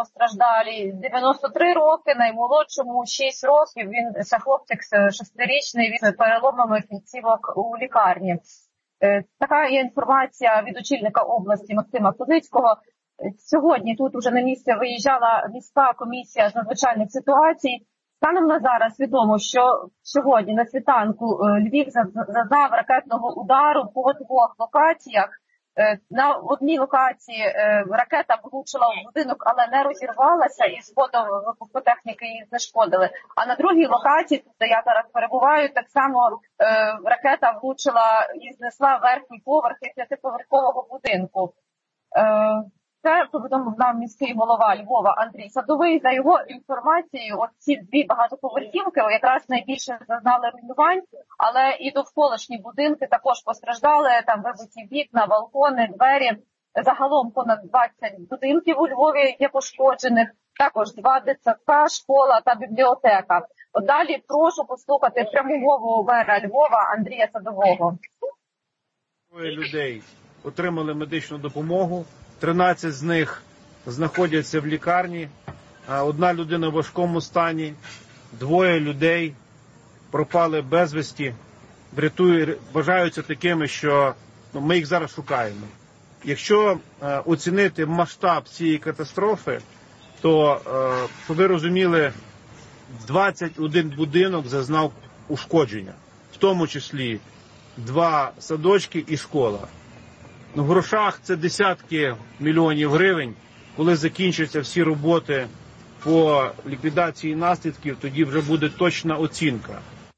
постраждалі 93 роки, наймолодшому 6 років. Це хлопчик 6-річний, він з переломами кінцівок у лікарні. Така є інформація від очільника області Максима Козицького. Сьогодні тут уже на місце виїжджала міська комісія з надзвичайних ситуацій. Станом на зараз відомо, що сьогодні на світанку Львів зазнав ракетного удару по 2 локаціях. На одній локації ракета влучила в будинок, але не розірвалася і згодом вибухотехніки її знешкодили. А на другій локації, де я зараз перебуваю, так само ракета влучила і знесла верхні поверхи 5-поверхового будинку. Це повідомив нам міський голова Львова Андрій Садовий. За його інформацією, ці 2 багатоповерхівки якраз найбільше зазнали руйнувань, але і довколишні будинки також постраждали. Там вибиті вікна, балкони, двері. Загалом понад 20 будинків у Львові є пошкоджених. Також 2 дитсадка, школа та бібліотека. От далі прошу послухати пряму мову мера Львова Андрія Садового. Двоє людей отримали медичну допомогу. 13 з них знаходяться в лікарні, 1 людина в важкому стані, 2 людей пропали безвісті, вважаються такими, що ми їх зараз шукаємо. Якщо оцінити масштаб цієї катастрофи, то, щоб ви розуміли, 21 будинок зазнав ушкодження, в тому числі 2 садочки і школа. В грошах це десятки мільйонів гривень. Коли закінчаться всі роботи по ліквідації наслідків, тоді вже буде точна оцінка.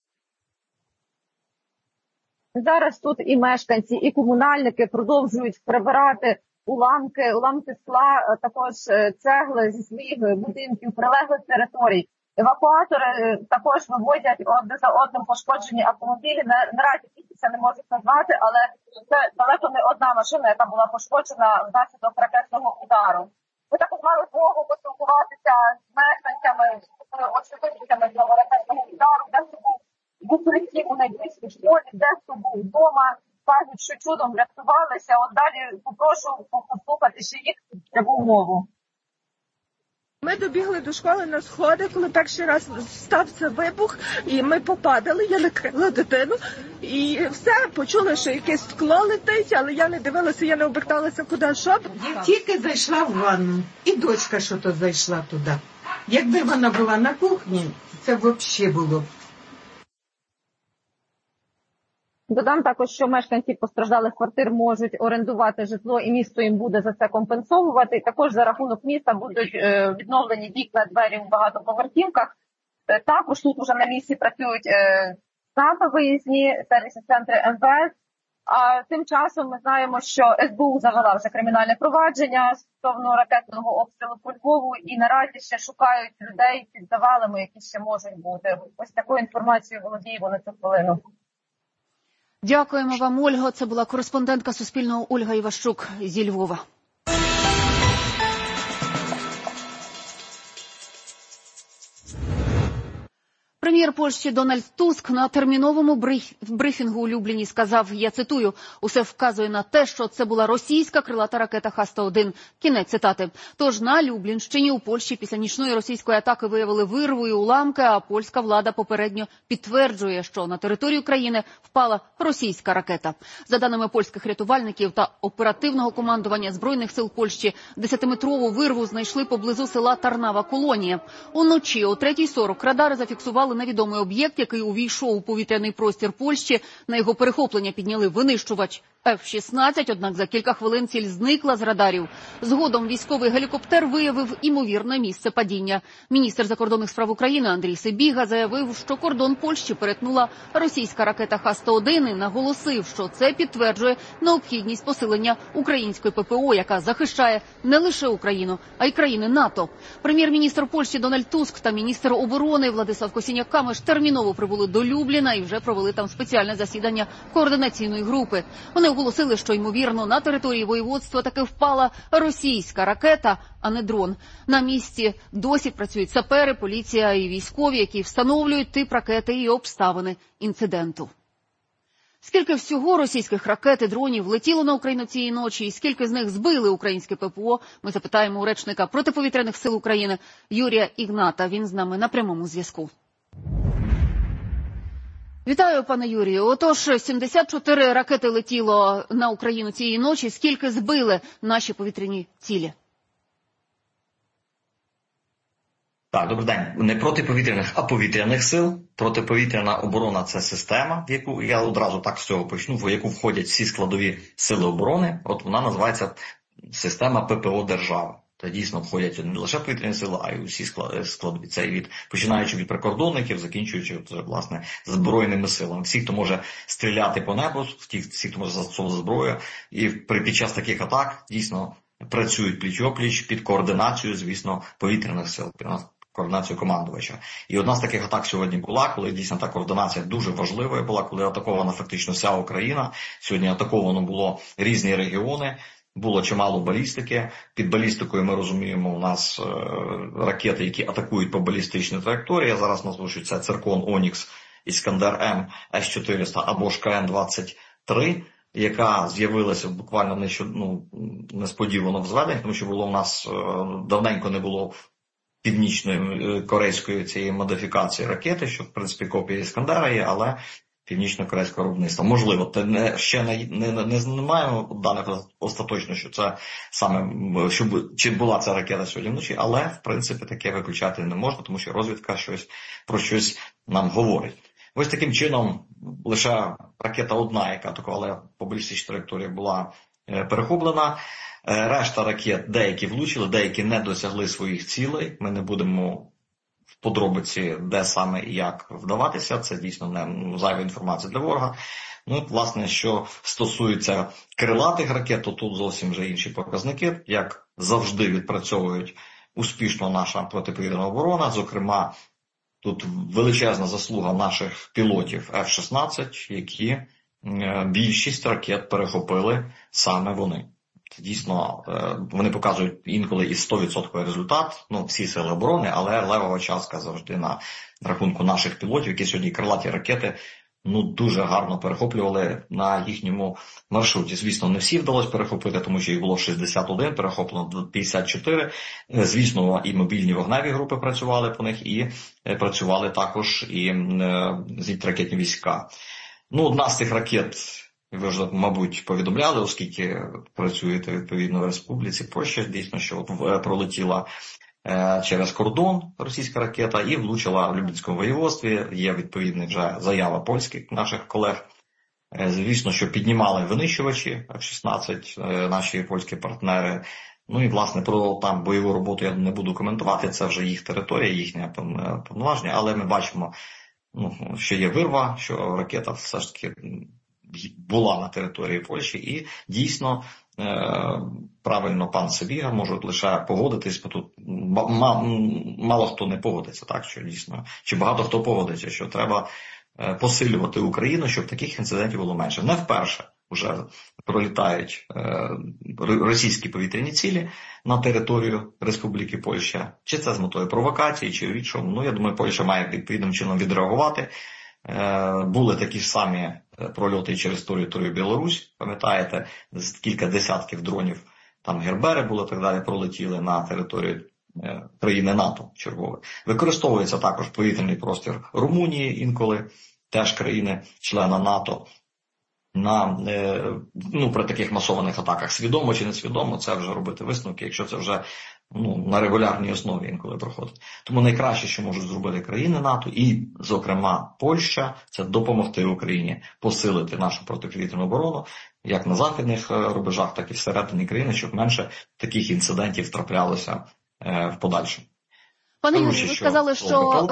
Зараз тут і мешканці, і комунальники продовжують прибирати уламки скла, також цегли зі своїх будинків, прилеглих територій. Евакуатори також вивозять одне за одним пошкоджені автомобілі. Наразі це не можуть назвати, але це далеко не одна машина, яка була пошкоджена внаслідок ракетного удару. Ми також мали змогу поспілкуватися з мешканцями, очевидцями цього ракетного удару, дехто був в укритті у найближчій школі, дехто був вдома. Кажуть, що чудом врятувалися. От далі попрошу послухати ще їх пряму мову. Ми добігли до школи на сходи, коли перший раз стався вибух, і ми попадали, я накрила дитину, і все, почули, що якесь скло летить, але я не дивилася, я не оберталася куди, що. Я тільки зайшла в ванну, і дочка що-то зайшла туди. Якби вона була на кухні, це взагалі було б. Додам також, що мешканці постраждалих квартир можуть орендувати житло, і місто їм буде за це компенсовувати. Також за рахунок міста будуть відновлені вікна, двері в багатоповерхівках. Також тут вже на місці працюють ЦНАПи виїзні, сервісні центри МВС. А тим часом ми знаємо, що СБУ завела вже кримінальне провадження стосовно ракетного обстрілу по Львову, і наразі ще шукають людей під завалами, які ще можуть бути. Ось такою інформацією володіємо на цю хвилину. Дякуємо вам, Ольго. Це була кореспондентка Суспільного Ольга Іващук зі Львова. Прем'єр Польщі Дональд Туск на терміновому брифінгу у Любліні сказав, я цитую, «Усе вказує на те, що це була російська крилата ракета Х-101». Кінець цитати. Тож на Люблінщині у Польщі після нічної російської атаки виявили вирву і уламки, а польська влада попередньо підтверджує, що на територію країни впала російська ракета. За даними польських рятувальників та оперативного командування Збройних сил Польщі, 10-метрову вирву знайшли поблизу села Тарнава-Колонія. Уночі о 3:40 радари зафіксували невідомий об'єкт, який увійшов у повітряний простір Польщі. На його перехоплення підняли винищувач F-16, однак за кілька хвилин ціль зникла з радарів. Згодом військовий гелікоптер виявив імовірне місце падіння. Міністр закордонних справ України Андрій Сибіга заявив, що кордон Польщі перетнула російська ракета Х-101 і наголосив, що це підтверджує необхідність посилення української ППО, яка захищає не лише Україну, а й країни НАТО. Прем'єр-міністр Польщі Дональд Туск та міністр оборони Владислав Косіняк-Камиш терміново прибули до Любліна і вже провели там спеціальне засідання координаційної групи. Вони оголосили, що, ймовірно, на території воєводства таки впала російська ракета, а не дрон. На місці досі працюють сапери, поліція і військові, які встановлюють тип ракети і обставини інциденту. Скільки всього російських ракет і дронів летіло на Україну цієї ночі, і скільки з них збили українське ППО, ми запитаємо у речника протиповітряних сил України Юрія Ігната. Він з нами на прямому зв'язку. Вітаю, пане Юрію. Отож, 74 ракети летіло на Україну цієї ночі. Скільки збили наші повітряні цілі? Так, добрий день. Не протиповітряних, а повітряних сил. Протиповітряна оборона – це система, в яку, я одразу так з цього почну, в яку входять всі складові сили оборони. От вона називається система ППО держави. Та дійсно входять не лише повітряні сили, а й усі складові. Це починаючи від прикордонників, закінчуючи власне збройними силами. Всі, хто може стріляти по небу, всі, хто може застосовувати зброю, і під час таких атак дійсно працюють пліч-опліч під координацією, звісно, повітряних сил, координацію командувача. І одна з таких атак сьогодні була, коли дійсно та координація дуже важливою була, коли атакована фактично вся Україна. Сьогодні атаковано було різні регіони, було чимало балістики. Під балістикою ми розуміємо, у нас ракети, які атакують по балістичній траєкторії. Я зараз назву, що це Циркон, Онікс, Іскандер-М, С-400 або ж КН-23, яка з'явилася буквально несподівано в зведенні, тому що було в нас давненько не було північної корейської цієї модифікації ракети, що, в принципі, копія Іскандера є, але північно-корейського виробництва. Можливо, ще не маємо даних остаточно, що це саме, чи була ця ракета сьогодні вночі, але, в принципі, таке виключати не можна, тому що розвідка про щось нам говорить. Ось таким чином лише ракета одна, яка атакувала по балістичній траєкторії, була перехоплена. Решта ракет деякі влучили, деякі не досягли своїх цілей. Ми не будемо в подробиці, де саме і як вдаватися. Це дійсно не зайва інформація для ворога. Власне, що стосується крилатих ракет, то тут зовсім вже інші показники. Як завжди відпрацьовують успішно наша протиповітряна оборона. Зокрема, тут величезна заслуга наших пілотів F-16, які більшість ракет перехопили саме вони. Дійсно, вони показують інколи і 100% результат, всі сили оборони, але левова частка завжди на рахунку наших пілотів, які сьогодні крилаті ракети дуже гарно перехоплювали на їхньому маршруті. Звісно, не всі вдалося перехопити, тому що їх було 61, перехоплено 54. Звісно, і мобільні вогневі групи працювали по них, і працювали також і зенітно-ракетні війська. Одна з цих ракет, ви вже, мабуть, повідомляли, оскільки працюєте відповідно в Республіці Польща, дійсно, що пролетіла через кордон російська ракета і влучила в Люблінському воєводстві. Є відповідна вже заява польських наших колег. Звісно, що піднімали винищувачі F-16, наші польські партнери. І, власне, про там бойову роботу я не буду коментувати, це вже їх територія, їхнє повноваження, але ми бачимо, що є вирва, що ракета все ж таки була на території Польщі, і дійсно правильно пан Сибіга можуть лише погодитись, бо тут мало хто не погодиться, так, що дійсно, чи багато хто погодиться, що треба посилювати Україну, щоб таких інцидентів було менше. Не вперше вже пролітають російські повітряні цілі на територію Республіки Польща, чи це з метою провокації, чи від чому. Я думаю, Польща має відповідним чином відреагувати. Були такі ж самі прольоти через територію Білорусь, пам'ятаєте, кілька десятків дронів, там Гербери були, так далі, пролетіли на територію країни НАТО чергове. Використовується також повітряний простір Румунії інколи, теж країни-члена НАТО. При таких масованих атаках свідомо чи несвідомо, це вже робити висновки, якщо це вже на регулярній основі інколи проходить. Тому найкраще, що можуть зробити країни НАТО і, зокрема, Польща, це допомогти Україні посилити нашу протиповітряну оборону, як на західних рубежах, так і всередині країни, щоб менше таких інцидентів траплялося в подальшому. Пане Юрію, ви сказали, що...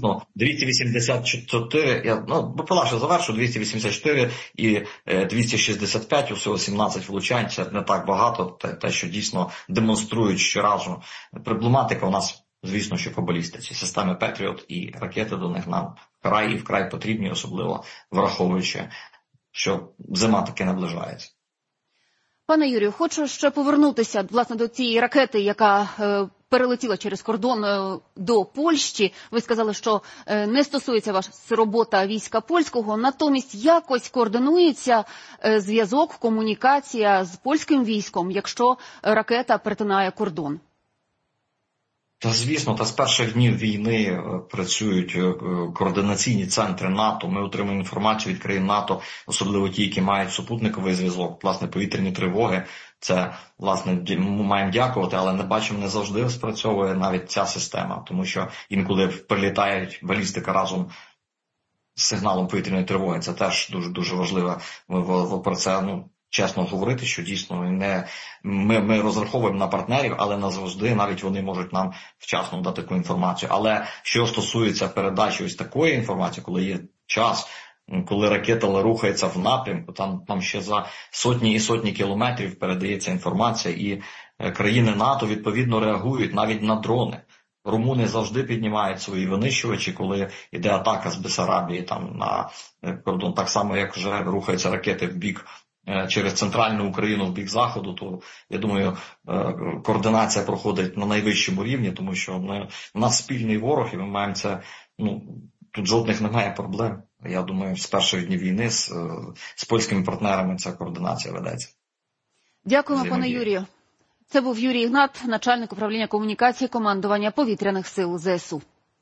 284, БПЛА ще завершу, 284 і 265, усього 17 влучань, це не так багато, те, що дійсно демонструють щоразу. Проблематика у нас, звісно, що по балістиці. Системи Петріот і ракети до них нам вкрай потрібні, особливо враховуючи, що зима таки наближається. Пане Юрію, хочу ще повернутися, власне, до цієї ракети, яка перелетіла через кордон до Польщі. Ви сказали, що не стосується ваша робота війська польського, натомість якось координується зв'язок, комунікація з польським військом, якщо ракета перетинає кордон? Та звісно, з перших днів війни працюють координаційні центри НАТО. Ми отримуємо інформацію від країн НАТО, особливо ті, які мають супутниковий зв'язок, власне, повітряні тривоги. Це, власне, ми маємо дякувати, але не завжди спрацьовує навіть ця система, тому що інколи прилітають балістика разом з сигналом повітряної тривоги. Це теж дуже важливо про це, чесно говорити, що дійсно ми розраховуємо на партнерів, але не завжди навіть вони можуть нам вчасно дати таку інформацію. Але що стосується передачі ось такої інформації, коли є час, коли ракета рухається в напрямку, там ще за сотні і сотні кілометрів передається інформація, і країни НАТО відповідно реагують навіть на дрони. Румуни завжди піднімають свої винищувачі, коли йде атака з Бессарабії там на кордон, так само як вже рухаються ракети в бік через центральну Україну в бік заходу, то, я думаю, координація проходить на найвищому рівні, тому що у нас спільний ворог, і ми маємо це, тут жодних немає проблем. Я думаю, з перших днів війни з польськими партнерами ця координація ведеться. Дякуємо, пане Юрію. Це був Юрій Ігнат, начальник управління комунікації командування повітряних сил ЗСУ.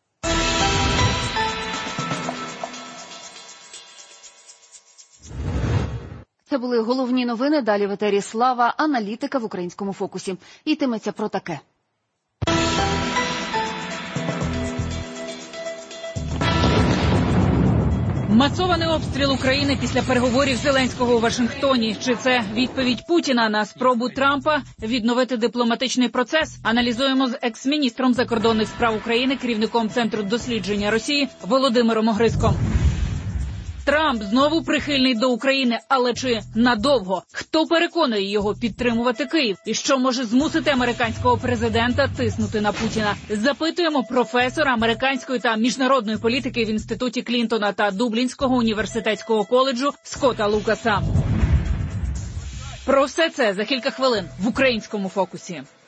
Це були головні новини. Далі в етері Слава, аналітика в українському фокусі. Йтиметься про таке. Масований обстріл України після переговорів Зеленського у Вашингтоні. Чи це відповідь Путіна на спробу Трампа відновити дипломатичний процес? Аналізуємо з екс-міністром закордонних справ України, керівником Центру дослідження Росії Володимиром Огризком. Трамп знову прихильний до України, але чи надовго? Хто переконує його підтримувати Київ? І що може змусити американського президента тиснути на Путіна? Запитуємо професора американської та міжнародної політики в Інституті Клінтона та Дублінського університетського коледжу Скотта Лукаса. Про все це за кілька хвилин в українському фокусі.